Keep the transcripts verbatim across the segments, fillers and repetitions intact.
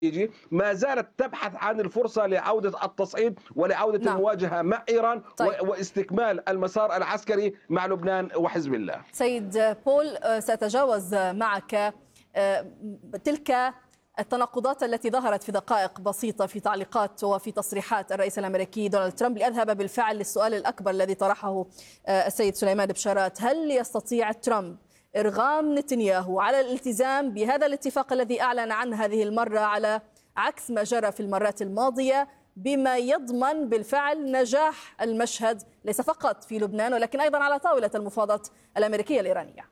ما زالت تبحث عن الفرصة لعودة التصعيد ولعودة نعم. المواجهة مع إيران طيب. واستكمال المسار العسكري مع لبنان وحزب الله. سيد بول، سأتجاوز معك تلك التناقضات التي ظهرت في دقائق بسيطة في تعليقات وفي تصريحات الرئيس الأمريكي دونالد ترامب، لأذهب بالفعل للسؤال الأكبر الذي طرحه السيد سليمان بشارات. هل يستطيع ترامب إرغام نتنياهو على الالتزام بهذا الاتفاق الذي أعلن عنه هذه المرة على عكس ما جرى في المرات الماضية، بما يضمن بالفعل نجاح المشهد ليس فقط في لبنان ولكن أيضا على طاولة المفاوضات الأمريكية الإيرانية؟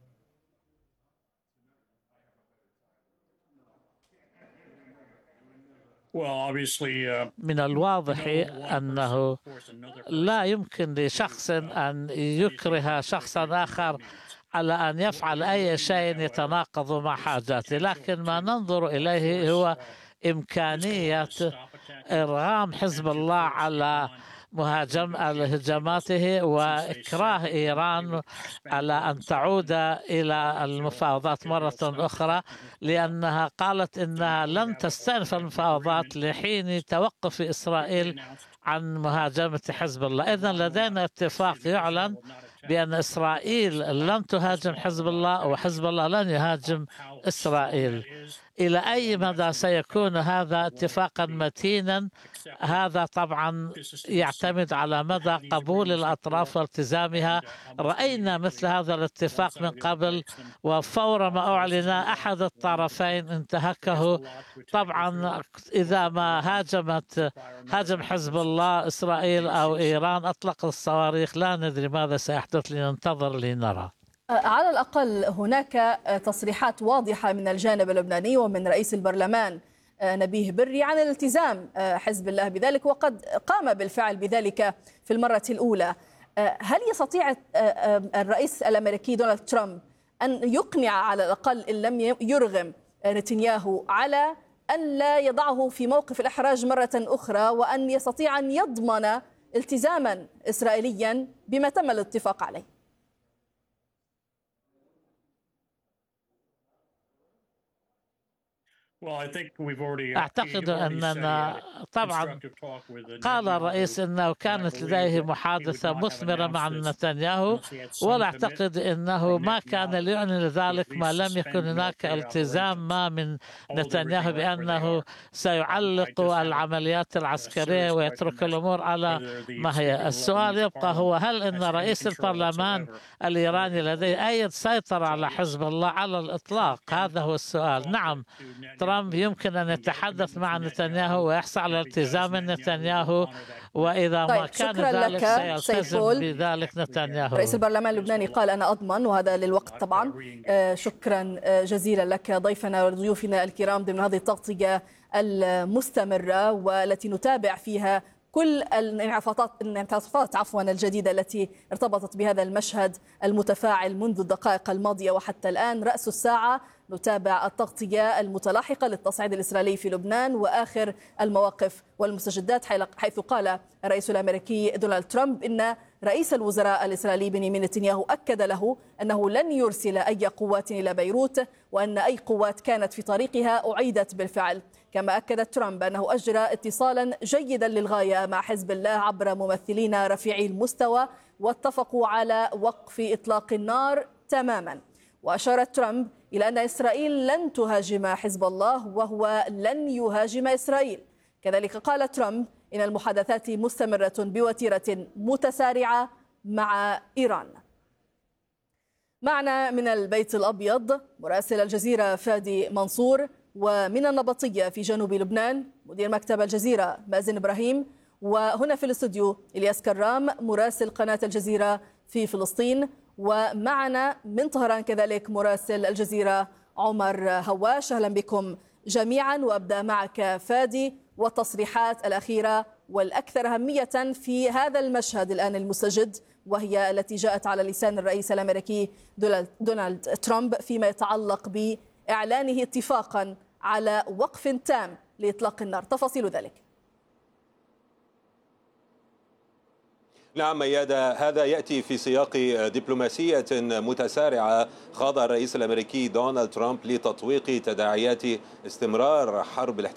من الواضح أنه لا يمكن لشخص أن يكره شخصا آخر على أن يفعل أي شيء يتناقض مع حاجاته، لكن ما ننظر إليه هو إمكانية إرغام حزب الله على مهاجم هجماته وإكراه إيران على أن تعود إلى المفاوضات مرة أخرى، لأنها قالت إنها لن تستأنف المفاوضات لحين توقف إسرائيل عن مهاجمة حزب الله. إذن لدينا اتفاق يعلن بأن إسرائيل لن تهاجم حزب الله وحزب الله لن يهاجم إسرائيل. إلى أي مدى سيكون هذا اتفاقا متينا؟ هذا طبعا يعتمد على مدى قبول الأطراف والتزامها. رأينا مثل هذا الاتفاق من قبل، وفور ما أعلن أحد الطرفين انتهكه. طبعا إذا ما هاجمت هاجم حزب الله إسرائيل أو إيران أطلق الصواريخ، لا ندري ماذا سيحدث، لننتظر لنرى. على الأقل هناك تصريحات واضحة من الجانب اللبناني ومن رئيس البرلمان نبيه بري عن الالتزام حزب الله بذلك، وقد قام بالفعل بذلك في المرة الأولى. هل يستطيع الرئيس الأمريكي دونالد ترامب أن يقنع على الأقل إن لم يرغم نتنياهو على أن لا يضعه في موقف الإحراج مرة أخرى، وأن يستطيع أن يضمن التزاما إسرائيليا بما تم الاتفاق عليه؟ أعتقد أننا طبعا قال الرئيس أنه كانت لديه محادثة مثمرة مع نتنياهو، ولا أعتقد أنه ما كان ليعلن ذلك ما لم يكن هناك التزام ما من نتنياهو بأنه سيعلق العمليات العسكرية ويترك الأمور على ما هي. السؤال يبقى هو هل أن رئيس البرلمان الإيراني لديه أي سيطرة على حزب الله؟ على الإطلاق، هذا هو السؤال. نعم، ترامب يمكن أن يتحدث مع نتنياهو ويحصل على التزام نتنياهو، وإذا طيب، ما كان ذلك سيلتزم بذلك نتنياهو. رئيس البرلمان اللبناني قال أنا أضمن، وهذا للوقت طبعا. شكرا جزيلا لك ضيفنا وضيوفنا الكرام ضمن هذه التغطية المستمرة والتي نتابع فيها كل الانعطافات الانعطافات عفوا الجديدة التي ارتبطت بهذا المشهد المتفاعل منذ الدقائق الماضية وحتى الآن. رأس الساعة نتابع التغطية المتلاحقة للتصعيد الإسرائيلي في لبنان وآخر المواقف والمستجدات، حيث قال الرئيس الأمريكي دونالد ترامب إن رئيس الوزراء الإسرائيلي بنيامين نتنياهو أكد له أنه لن يرسل أي قوات إلى بيروت، وأن أي قوات كانت في طريقها أعيدت بالفعل. كما أكد ترامب أنه أجرى اتصالا جيدا للغاية مع حزب الله عبر ممثلين رفيعي المستوى، واتفقوا على وقف إطلاق النار تماما. وأشار ترامب إلى أن إسرائيل لن تهاجم حزب الله وهو لن يهاجم إسرائيل. كذلك قال ترامب إن المحادثات مستمرة بوتيرة متسارعة مع إيران. معنا من البيت الأبيض مراسل الجزيرة فادي منصور، ومن النبطية في جنوب لبنان مدير مكتب الجزيرة مازن إبراهيم، وهنا في الاستوديو إلياس كرام مراسل قناة الجزيرة في فلسطين، ومعنا من طهران كذلك مراسل الجزيرة عمر هواش. أهلا بكم جميعا، وأبدأ معك فادي والتصريحات الأخيرة والأكثر أهمية في هذا المشهد الآن المستجد، وهي التي جاءت على لسان الرئيس الأمريكي دونالد ترامب فيما يتعلق بإعلانه اتفاقا على وقف تام لإطلاق النار. تفاصيل ذلك. نعم ميادة، هذا يأتي في سياق دبلوماسية متسارعة خاضها الرئيس الأمريكي دونالد ترامب لتطويق تداعيات استمرار حرب الاحتلال